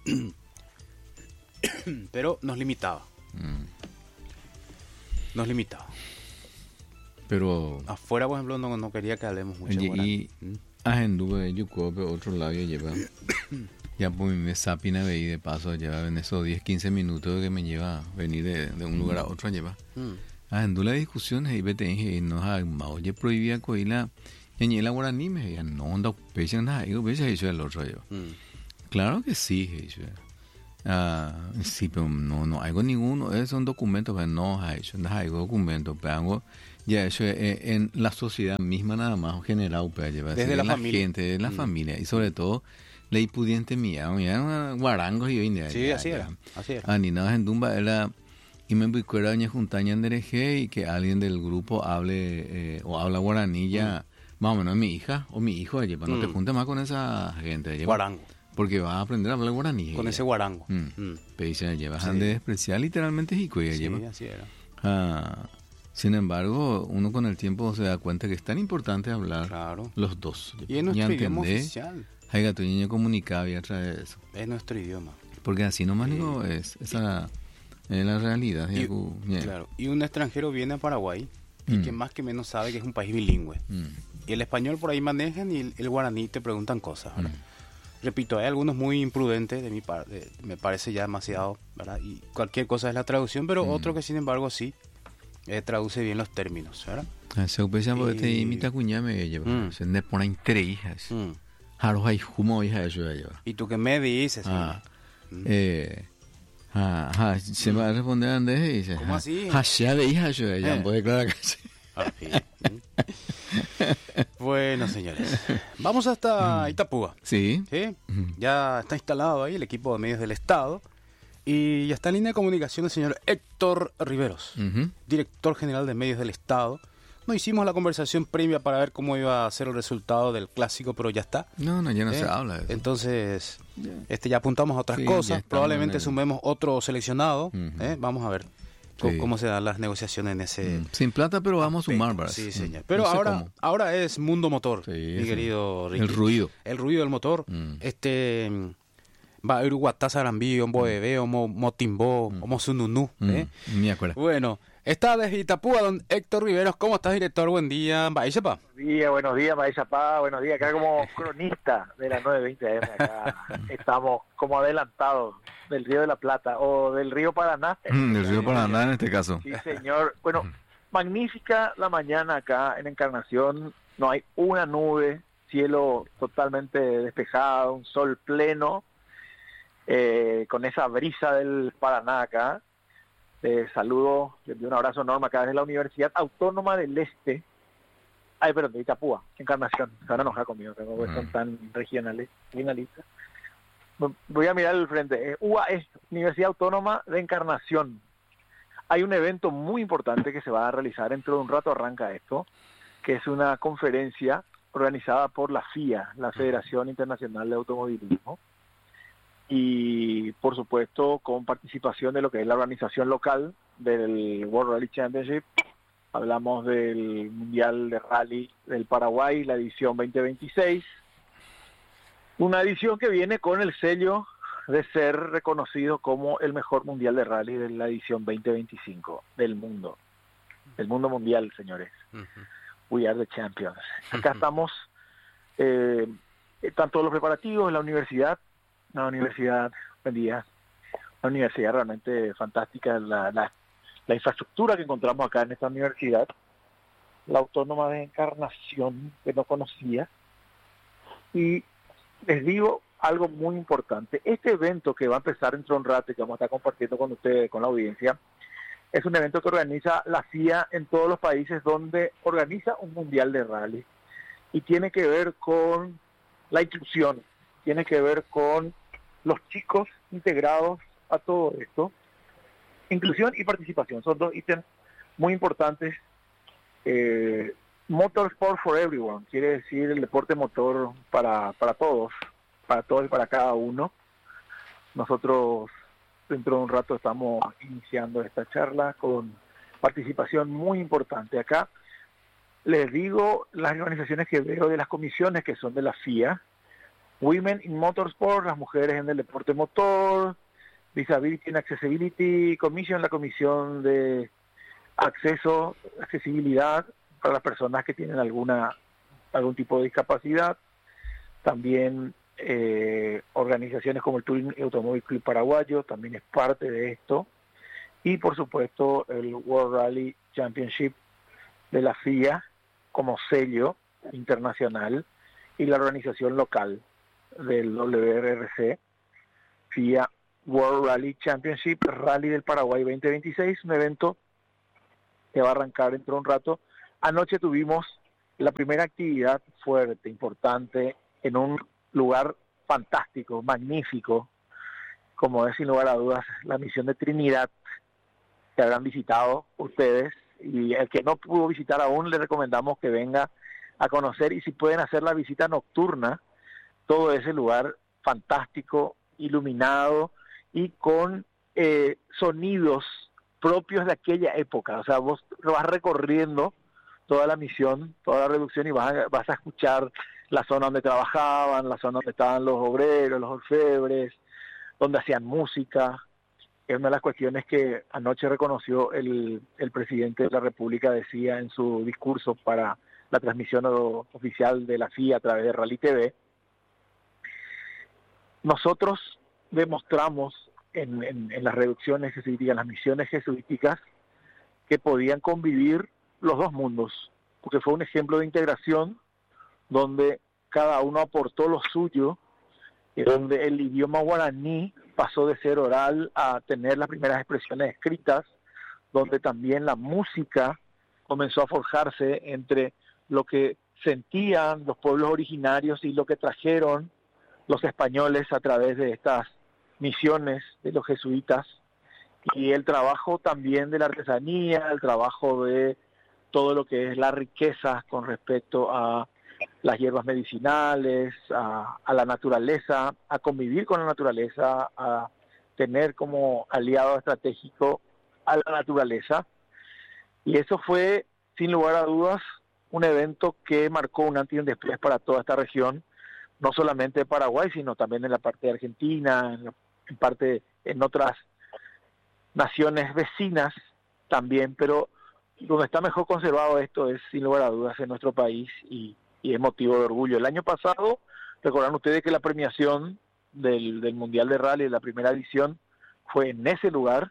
Pero nos limitaba. Mm. Nos limitaba. Pero... Afuera, por ejemplo, no, no quería que hablemos mucho y, guaraní. Y ajenduve, yo creo otro lado lleva... ya por mi sapina veí de paso, lleva en esos diez, quince minutos que me lleva a venir de, de un lugar a otro, lleva... Mm. Ah, en las discusiones y vete en nos ha oye prohibía coila y en la guaraní me decían no onda pecha nada digo pecha eso el otro yo Claro que sí, ah, sí, pero no, no hay ninguno, es un documento que no hay hecho, no hay documento, pero ya eso en la sociedad misma nada más generado, para llevar desde la, la familia. gente, de la mm. familia, y sobre todo la impudiente mía, mira, guarangos y hoy sí, ya, así ya. era, así era. Ah, ni nada en Dumba era, y me recuerda doña Juntaña en Dereje y que alguien del grupo hable, eh, o habla guaraní ya, mm. más o menos mi hija o mi hijo, allí, para mm. no te juntes más con esa gente, allí, guarango. Porque vas a aprender a hablar guaraní. Con ella. Ese guarango. Mm. Mm. Pero dice, llevas sí. de despreciar literalmente jico. Sí, lleva. así era. Ah, sin embargo, uno con el tiempo se da cuenta que es tan importante hablar claro. los dos. Y es nuestro idioma oficial. Hay tu niño comunicaba y a través de eso. Es nuestro idioma. Porque así nomás digo, sí. es esa es la realidad. Y, digo, claro. Y un extranjero viene a Paraguay y mm. que más que menos sabe que es un país bilingüe. Mm. Y el español por ahí manejan y el, el guaraní te preguntan cosas, ¿verdad? Mm. Repito, hay algunos muy imprudentes de mi parte, me parece ya demasiado, ¿verdad? Y cualquier cosa es la traducción, pero mm. otro que sin embargo sí eh, traduce bien los términos, ¿verdad? Se ocupa porque te imita cuñame lleva, se ne pone entre hijas. Haro hay humo hija eso lleva. ¿Y tú qué me dices? Ah, mm. eh, ah, ah, se me va a responder antes y dice. ¿Cómo así? Ah, ya de hija eso ya, eh. puede declarar que sí. Ah, sí. Bueno, señores, vamos hasta Itapúa. Sí. ¿Sí? Ya está instalado ahí el equipo de medios del Estado y ya está en línea de comunicación el señor Héctor Riveros, uh-huh. director general de medios del Estado. No hicimos la conversación previa para ver cómo iba a ser el resultado del clásico, pero ya está. No, no, ya no ¿Eh? se habla de eso. Entonces, yeah. este, ya apuntamos a otras sí, cosas. Probablemente el... sumemos otro seleccionado. Uh-huh. ¿eh? Vamos a ver. Sí. ¿Cómo se dan las negociaciones en ese... Mm. Sin plata, pero vamos a sumar, ¿verdad? Sí, señor. Pero no ahora, ahora es mundo motor, sí, mi sí. querido Ricky. El ruido. El ruido del motor. Mm. Este... Va a ir Guatasa Arambí, Ombo Bebé, Omo Motimbó, mm. Omo Sununú. ¿eh? Mm. Me acuerdo. Bueno, está desde Itapúa, don Héctor Riveros. ¿Cómo estás, director? Buen día. Baixapa. Buenos días, buenos días, Baixapa. Buenos días. Acá como cronista de la nueve veinte A M. Acá estamos como adelantados del Río de la Plata o del Río Paraná. Mm, del Río Paraná en este caso. Sí, señor. Bueno, magnífica la mañana acá en Encarnación. No hay una nube, cielo totalmente despejado, un sol pleno, eh, con esa brisa del Paraná acá. Eh, saludo, les doy un abrazo enorme acá desde la Universidad Autónoma del Este. Ay, perdón, de Itapúa, Encarnación. Se van a enojar conmigo, porque mm. son tan regionales, regionalistas. Voy a mirar el frente. U A E, Universidad Autónoma de Encarnación. Hay un evento muy importante que se va a realizar, dentro de un rato arranca esto, que es una conferencia organizada por la F I A, la Federación Internacional de Automovilismo, y por supuesto con participación de lo que es la organización local del World Rally Championship. Hablamos del Mundial de Rally del Paraguay, la edición veinte veintiséis. Una edición que viene con el sello de ser reconocido como el mejor mundial de rally de la edición veinte veinticinco del mundo. Del mundo mundial, señores. Uh-huh. We are the champions. Acá uh-huh. estamos, eh, están todos los preparativos en la universidad. Una universidad, buen día, una universidad realmente fantástica. La, la, la infraestructura que encontramos acá en esta universidad, la Autónoma de Encarnación, que no conocía. Y les digo algo muy importante. Este evento que va a empezar dentro de un rato y que vamos a estar compartiendo con ustedes, con la audiencia, es un evento que organiza la F I A en todos los países donde organiza un mundial de rally. Y tiene que ver con la inclusión, tiene que ver con los chicos integrados a todo esto. Inclusión y participación son dos ítems muy importantes. Eh, Motorsport for everyone, quiere decir el deporte motor para, para todos, para todos y para cada uno. Nosotros dentro de un rato estamos iniciando esta charla con participación muy importante. Acá les digo las organizaciones que veo de las comisiones que son de la F I A: Women in Motorsport, las mujeres en el deporte motor; Disability and Accessibility Commission, la comisión de acceso, accesibilidad para las personas que tienen alguna algún tipo de discapacidad. También eh, organizaciones como el Touring Automóvil Club Paraguayo también es parte de esto, y por supuesto el World Rally Championship de la F I A como sello internacional, y la organización local del W R R C, F I A World Rally Championship, Rally del Paraguay veinte veintiséis, un evento que va a arrancar dentro de un rato. Anoche tuvimos la primera actividad fuerte, importante, en un lugar fantástico, magnífico, como es sin lugar a dudas la misión de Trinidad, que habrán visitado ustedes, y el que no pudo visitar aún, le recomendamos que venga a conocer, y si pueden hacer la visita nocturna, todo ese lugar fantástico, iluminado y con eh, sonidos propios de aquella época. O sea, vos vas recorriendo toda la misión, toda la reducción, y vas a, vas a escuchar la zona donde trabajaban, la zona donde estaban los obreros, los orfebres, donde hacían música. Es una de las cuestiones que anoche reconoció el, el presidente de la República, decía en su discurso para la transmisión oficial de la F I A a través de Rally T V. Nosotros demostramos en, en, en las reducciones jesuíticas, en las misiones jesuíticas, que podían convivir los dos mundos, porque fue un ejemplo de integración donde cada uno aportó lo suyo, y donde el idioma guaraní pasó de ser oral a tener las primeras expresiones escritas, donde también la música comenzó a forjarse entre lo que sentían los pueblos originarios y lo que trajeron los españoles a través de estas misiones de los jesuitas, y el trabajo también de la artesanía, el trabajo de todo lo que es la riqueza con respecto a las hierbas medicinales, a, a la naturaleza, a convivir con la naturaleza, a tener como aliado estratégico a la naturaleza. Y eso fue, sin lugar a dudas, un evento que marcó un antes y un después para toda esta región, no solamente de Paraguay, sino también en la parte de Argentina, en, la, en parte en otras naciones vecinas también, pero donde está mejor conservado esto es, sin lugar a dudas, en nuestro país, y, y es motivo de orgullo. El año pasado, recordarán ustedes que la premiación del, del Mundial de Rally, de la primera edición, fue en ese lugar,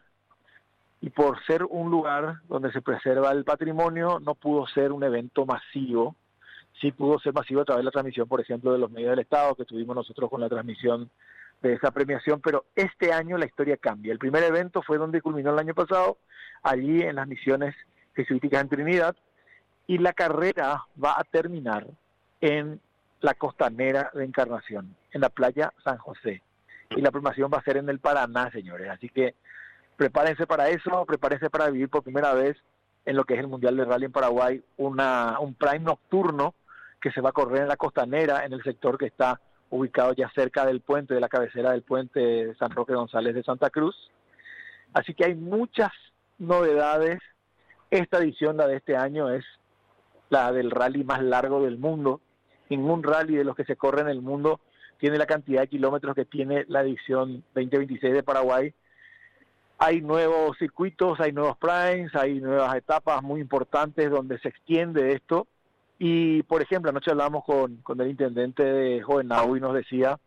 y por ser un lugar donde se preserva el patrimonio, no pudo ser un evento masivo. Sí pudo ser masivo a través de la transmisión, por ejemplo, de los medios del Estado, que tuvimos nosotros con la transmisión de esa premiación, pero este año la historia cambia. El primer evento fue donde culminó el año pasado, allí en las misiones jesuíticas en Trinidad, y la carrera va a terminar en la costanera de Encarnación, en la playa San José, y la premiación va a ser en el Paraná, señores, así que prepárense para eso, prepárense para vivir por primera vez en lo que es el Mundial de Rally en Paraguay, una, un prime nocturno que se va a correr en la costanera, en el sector que está ubicado ya cerca del puente, de la cabecera del puente San Roque González de Santa Cruz. Así que hay muchas novedades. Esta edición, la de este año, es la del rally más largo del mundo. Ningún rally de los que se corre en el mundo tiene la cantidad de kilómetros que tiene la edición veinte veintiséis de Paraguay. Hay nuevos circuitos, hay nuevos primes, hay nuevas etapas muy importantes donde se extiende esto. Y, por ejemplo, anoche hablamos con, con el intendente de Jovenau y nos decía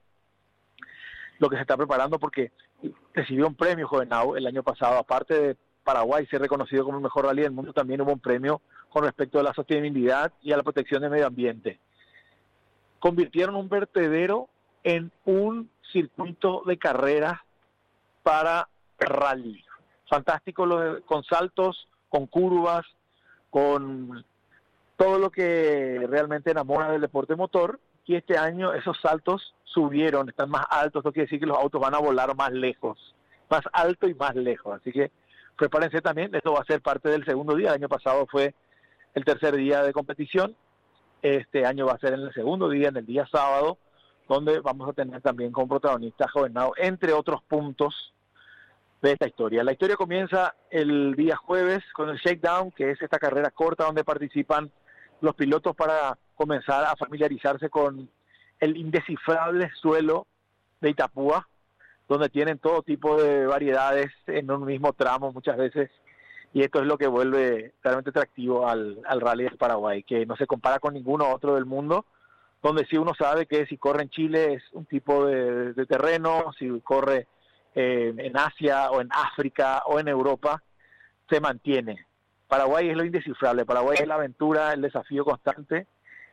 lo que se está preparando, porque recibió un premio Jovenau el año pasado. Aparte de Paraguay ser reconocido como el mejor rally del mundo, también hubo un premio con respecto a la sostenibilidad y a la protección del medio ambiente. Convirtieron un vertedero en un circuito de carreras para rally. Fantástico, lo, con saltos, con curvas, con todo lo que realmente enamora del deporte motor. Y este año esos saltos subieron, están más altos. Esto quiere decir que los autos van a volar más lejos, más alto y más lejos. Así que prepárense también, esto va a ser parte del segundo día. El año pasado fue el tercer día de competición. Este año va a ser en el segundo día, en el día sábado, donde vamos a tener también como protagonista Jovenau, entre otros puntos de esta historia. La historia comienza el día jueves con el Shakedown, que es esta carrera corta donde participan los pilotos para comenzar a familiarizarse con el indescifrable suelo de Itapúa, donde tienen todo tipo de variedades en un mismo tramo muchas veces, y esto es lo que vuelve realmente atractivo al, al Rally del Paraguay, que no se compara con ninguno otro del mundo, donde sí uno sabe que si corre en Chile es un tipo de, de terreno, si corre eh, en Asia o en África o en Europa, se mantiene. Paraguay es lo indescifrable, Paraguay es la aventura, el desafío constante,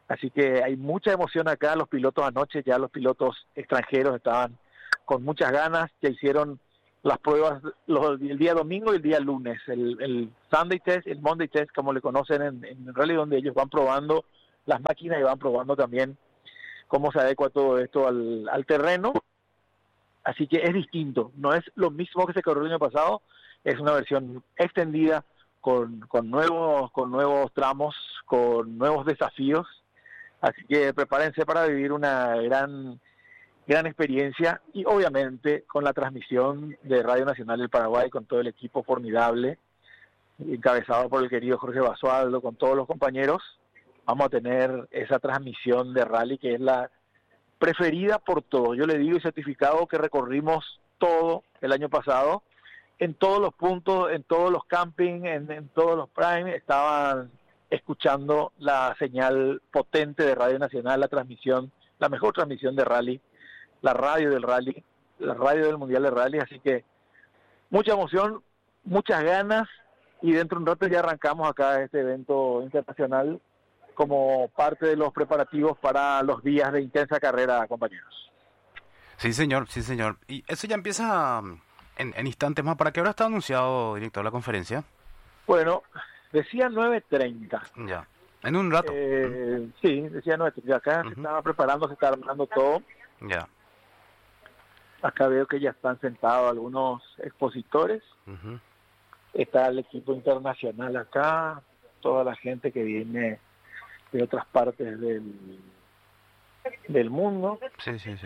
Así que hay mucha emoción acá. Los pilotos anoche, ya los pilotos extranjeros estaban con muchas ganas, ya hicieron las pruebas los, el día domingo y el día lunes, el, el Sunday Test, el Monday Test, como le conocen en, en Rally, donde ellos van probando las máquinas y van probando también cómo se adecua todo esto al, al terreno. Así que es distinto, no es lo mismo que se corrió el año pasado, es una versión extendida con, con nuevos con nuevos tramos, con nuevos desafíos. Así que prepárense para vivir una gran gran experiencia y obviamente con la transmisión de Radio Nacional del Paraguay, con todo el equipo formidable, encabezado por el querido Jorge Basualdo, con todos los compañeros. Vamos a tener esa transmisión de rally que es la preferida por todos. Yo le digo y certificado que recorrimos todo el año pasado, en todos los puntos, en todos los campings, en, en todos los prime, estaban escuchando la señal potente de Radio Nacional, la transmisión, la mejor transmisión de rally, la radio del rally, la radio del Mundial de Rally. Así que mucha emoción, muchas ganas, y dentro de un rato ya arrancamos acá este evento internacional como parte de los preparativos para los días de intensa carrera, compañeros. Sí, señor, sí, señor. Y eso ya empieza en, en instantes más. ¿Para qué hora está anunciado, director, la conferencia? Bueno, decía nueve treinta. Ya, en un rato. Eh, uh-huh. Sí, decía nueve treinta. Acá uh-huh. se estaba preparando, se está armando todo. Ya. Acá veo que ya están sentados algunos expositores. Uh-huh. Está el equipo internacional acá, toda la gente que viene de otras partes del, del mundo. Sí, sí, sí.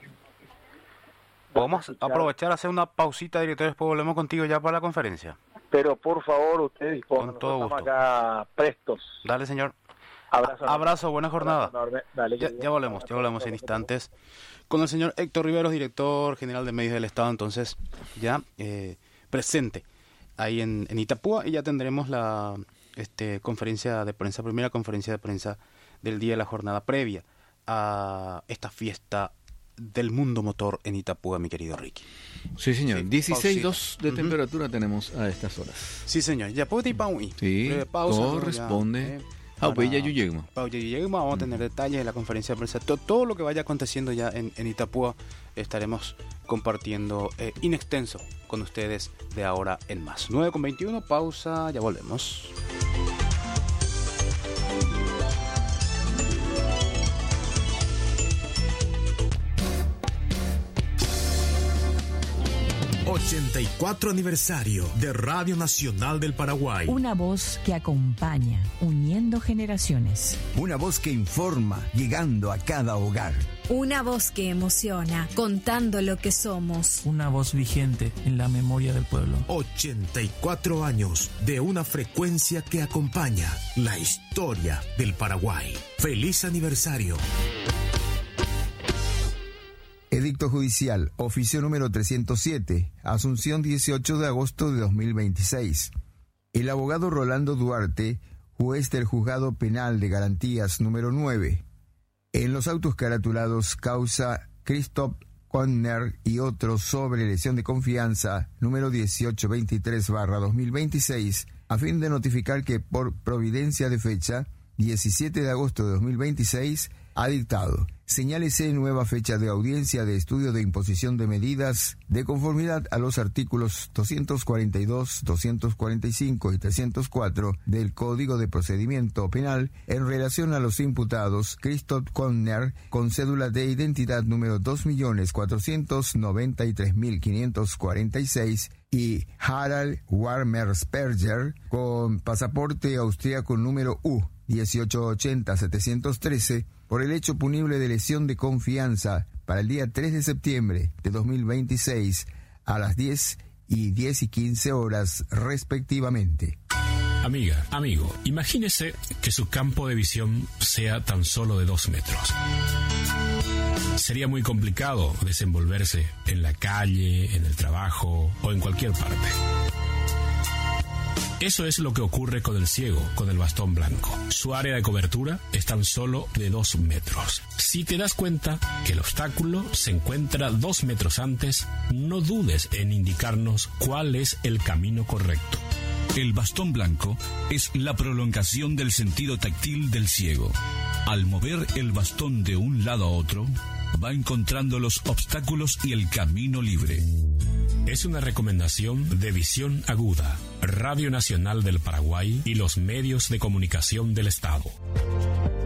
Podemos aprovechar, hacer una pausita, director, después volvemos contigo ya para la conferencia. Pero por favor, usted dispone. Con todo gusto. Estamos acá prestos. Dale, señor. Abrazo. A- abrazo, buena jornada. Abrazo Dale, ya, ya volvemos, ya volvemos en instantes con el señor Héctor Riveros, director general de Medios del Estado, entonces ya eh, presente ahí en, en Itapúa, y ya tendremos la este conferencia de prensa, primera conferencia de prensa del día de la jornada previa a esta fiesta del mundo motor en Itapúa, mi querido Ricky. Sí, señor. Sí, dieciséis punto dos de uh-huh. temperatura tenemos a estas horas. Sí, señor. Ya puedo ir para un Sí, pausa, corresponde. Ah, pues ya llegamos. Pausa, ya llegamos. Vamos a tener detalles de la conferencia de prensa. Todo, todo lo que vaya aconteciendo ya en, en Itapúa estaremos compartiendo eh, in extenso con ustedes de ahora en más. nueve con veintiuno, pausa, ya volvemos. ochenta y cuatro aniversario de Radio Nacional del Paraguay. Una voz que acompaña, uniendo generaciones. Una voz que informa, llegando a cada hogar. Una voz que emociona, contando lo que somos. Una voz vigente en la memoria del pueblo. ochenta y cuatro años de una frecuencia que acompaña la historia del Paraguay. ¡Feliz aniversario! Edicto judicial, oficio número trescientos siete, Asunción, dieciocho de agosto de dos mil veintiséis. El abogado Rolando Duarte, juez del Juzgado Penal de Garantías número nueve. En los autos caratulados causa Christoph Conner y otros sobre lesión de confianza número dieciocho veintitrés barra dos mil veintiséis, a fin de notificar que por providencia de fecha diecisiete de agosto de dos mil veintiséis ha dictado. Señálese nueva fecha de audiencia de estudio de imposición de medidas de conformidad a los artículos doscientos cuarenta y dos, doscientos cuarenta y cinco y trescientos cuatro del Código de Procedimiento Penal en relación a los imputados Christoph Conner con cédula de identidad número dos millones cuatrocientos noventa y tres mil quinientos cuarenta y seis y Harald Warmersperger con pasaporte austríaco número U dieciocho ochenta setecientos trece por el hecho punible de lesión de confianza para el día tres de septiembre de dos mil veintiséis a las diez y diez y quince horas respectivamente. Amiga, amigo, imagínese que su campo de visión sea tan solo de dos metros. Sería muy complicado desenvolverse en la calle, en el trabajo o en cualquier parte. Eso es lo que ocurre con el ciego, con el bastón blanco. Su área de cobertura es tan solo de dos metros. Si te das cuenta que el obstáculo se encuentra dos metros antes, no dudes en indicarnos cuál es el camino correcto. El bastón blanco es la prolongación del sentido táctil del ciego. Al mover el bastón de un lado a otro, va encontrando los obstáculos y el camino libre. Es una recomendación de Visión Aguda, Radio Nacional del Paraguay y los medios de comunicación del Estado.